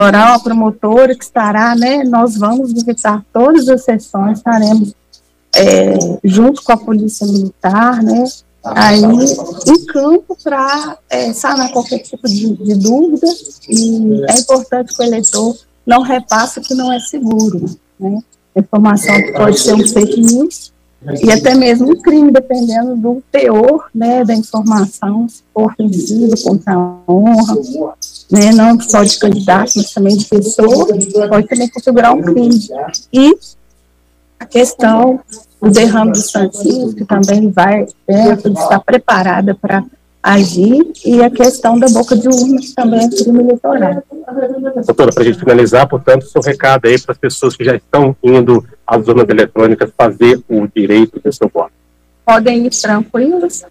a promotora que estará, né, nós vamos visitar todas as sessões, estaremos junto com a Polícia Militar, né, aí em campo para sanar qualquer tipo de dúvida, e é importante que o eleitor não repasse o que não é seguro, né, informação que pode ser um fake news, e até mesmo um crime, dependendo do teor, né, da informação, se for ofensivo contra a honra, né, não só de candidato, mas também de pessoa, pode também configurar um crime. E a questão do derrame do santinho, que também vai estar preparada para agir, e a questão da boca de urna, que também é crime eleitoral. Doutora, para a gente finalizar, portanto, seu recado aí para as pessoas que já estão indo às urnas eletrônicas fazer o direito do seu voto. Podem ir tranquilos,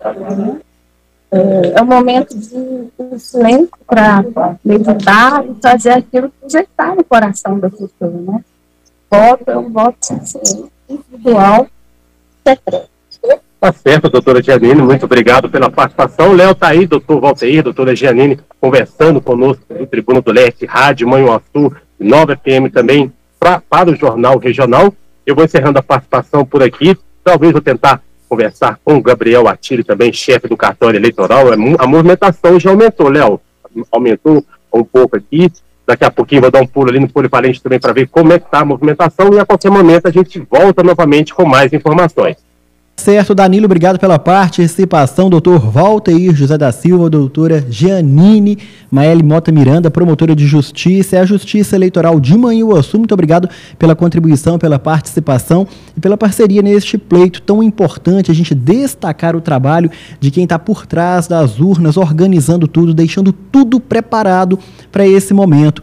é um momento de silêncio para meditar e fazer aquilo que já está no coração da pessoa, né? Voto é um voto individual, secreto. Tá certo, doutora Giannini, muito obrigado pela participação. Léo tá aí, doutor Valteir, doutora Giannini, conversando conosco do Tribuna do Leste, Rádio Manhuaçu, Nova FM também, para o Jornal Regional. Eu vou encerrando a participação por aqui, talvez vou tentar conversar com o Gabriel Attili, também chefe do cartório eleitoral. A movimentação já aumentou, Léo, aumentou um pouco aqui. Daqui a pouquinho vou dar um pulo ali no Polivalente também para ver como é que está a movimentação, e a qualquer momento a gente volta novamente com mais informações. Certo, Danilo, obrigado pela participação. Doutor Valteir José da Silva, doutora Giannini, Maeli Mota Miranda, promotora de Justiça, é a Justiça Eleitoral de Manhuaçu. Muito obrigado pela contribuição, pela participação e pela parceria neste pleito tão importante. A gente destacar o trabalho de quem está por trás das urnas, organizando tudo, deixando tudo preparado para esse momento.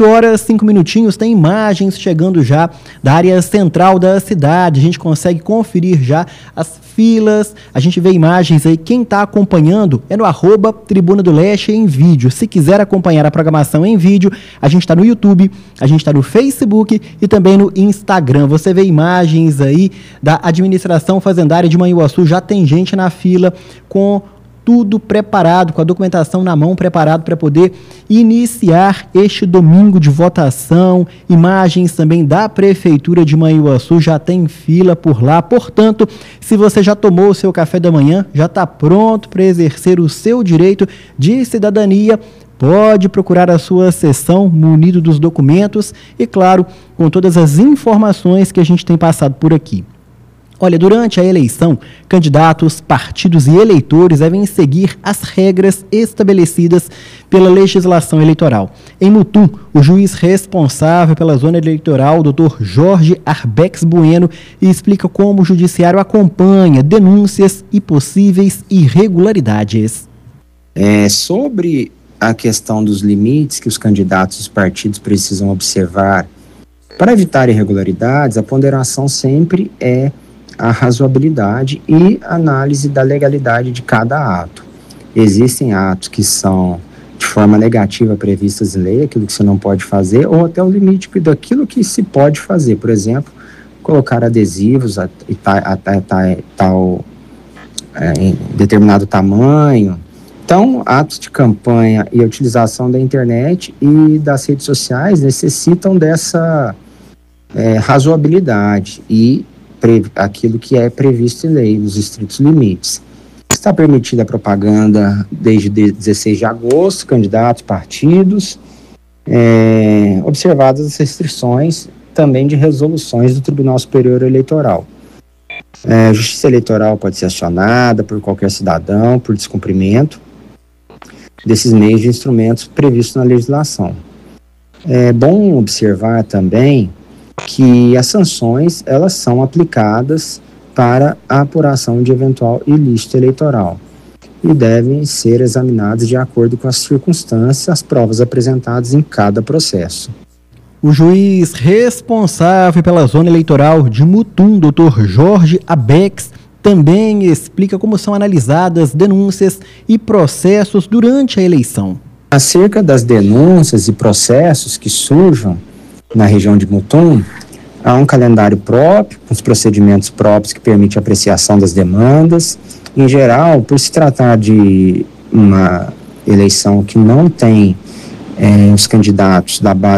8h05, tem imagens chegando já da área central da cidade. A gente consegue conferir já as filas, a gente vê imagens aí. Quem está acompanhando é no @Tribuna do Leste em vídeo. Se quiser acompanhar a programação em vídeo, a gente está no YouTube, a gente está no Facebook e também no Instagram. Você vê imagens aí da administração fazendária de Manhuaçu, já tem gente na fila com tudo preparado, com a documentação na mão, preparado para poder iniciar este domingo de votação. Imagens também da Prefeitura de Manhuaçu, já tem fila por lá. Portanto, se você já tomou o seu café da manhã, já está pronto para exercer o seu direito de cidadania, pode procurar a sua sessão munido dos documentos e, claro, com todas as informações que a gente tem passado por aqui. Olha, durante a eleição, candidatos, partidos e eleitores devem seguir as regras estabelecidas pela legislação eleitoral. Em Mutum, o juiz responsável pela zona eleitoral, Dr. Jorge Arbex Bueno, explica como o judiciário acompanha denúncias e possíveis irregularidades. Sobre a questão dos limites que os candidatos e os partidos precisam observar para evitar irregularidades, a ponderação sempre é a razoabilidade e análise da legalidade de cada ato. Existem atos que são de forma negativa previstas em lei, aquilo que você não pode fazer, ou até o limite daquilo que se pode fazer. Por exemplo, colocar adesivos em determinado tamanho. Então, atos de campanha e a utilização da internet e das redes sociais necessitam dessa razoabilidade e aquilo que é previsto em lei, nos estritos limites. Está permitida a propaganda desde 16 de agosto, candidatos, partidos, observadas as restrições também de resoluções do Tribunal Superior Eleitoral. A Justiça Eleitoral pode ser acionada por qualquer cidadão por descumprimento desses meios de instrumentos previstos na legislação. É bom observar também que as sanções, elas são aplicadas para a apuração de eventual ilícito eleitoral e devem ser examinadas de acordo com as circunstâncias, as provas apresentadas em cada processo. O juiz responsável pela zona eleitoral de Mutum, Dr. Jorge Arbex, também explica como são analisadas denúncias e processos durante a eleição. Acerca das denúncias e processos que surjam na região de Mutum, há um calendário próprio, com os procedimentos próprios que permite a apreciação das demandas. Em geral, por se tratar de uma eleição que não tem os candidatos da base